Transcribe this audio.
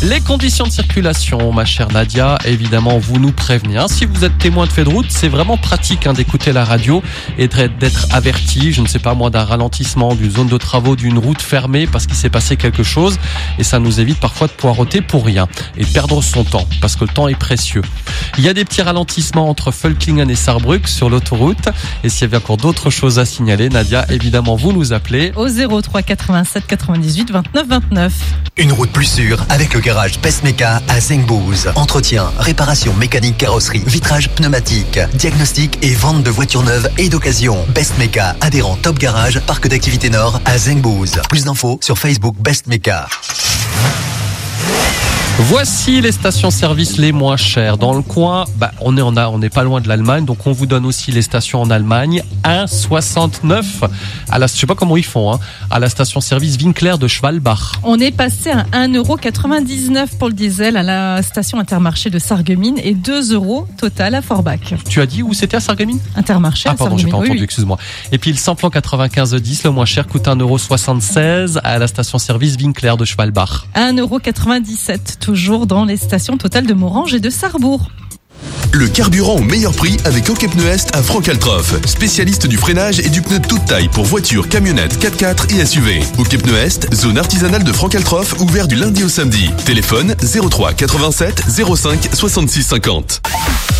Les conditions de circulation, ma chère Nadia, évidemment, vous nous prévenez. Si vous êtes témoin de fait de route, c'est vraiment pratique d'écouter la radio et d'être averti, je ne sais pas moi, d'un ralentissement, d'une zone de travaux, d'une route fermée parce qu'il s'est passé quelque chose. Et ça nous évite parfois de poireauter pour rien et de perdre son temps parce que le temps est précieux. Il y a des petits ralentissements entre Völklingen et Saarbrück sur l'autoroute. Et s'il y avait encore d'autres choses à signaler, Nadia, évidemment, vous nous appelez au 03 87 98 29 29. Une route plus sûre avec le garage Bestmeka à Zengbouz. Entretien, réparation mécanique, carrosserie, vitrage pneumatique, diagnostic et vente de voitures neuves et d'occasion. Bestmeka, adhérent Top Garage, parc d'activité Nord à Zengbouz. Plus d'infos sur Facebook Bestmeka. Voici les stations-service les moins chères. Dans le coin, on n'est pas loin de l'Allemagne, donc on vous donne aussi les stations en Allemagne. 1,69 je sais pas comment ils font, à la station-service Winkler de Schwalbach. On est passé à 1,99€ pour le diesel à la station Intermarché de Sarreguemines et 2€ total à Forbach. Tu as dit où c'était à Sarreguemines ? Intermarché à pardon, Sarreguemines. J'ai pas entendu, oui. Excuse-moi. Et puis le samplon 9510, le moins cher, coûte 1,76€ à la station-service Winkler de Schwalbach. 1,97€, toujours dans les stations totales de Morange et de Sarrebourg. Le carburant au meilleur prix avec OK Pneus Est à Franck-Altroff. Spécialiste du freinage et du pneu de toute taille pour voitures, camionnettes, 4x4 et SUV. OK Pneus Est, zone artisanale de Franck-Altroff, ouvert du lundi au samedi. Téléphone 03 87 05 66 50.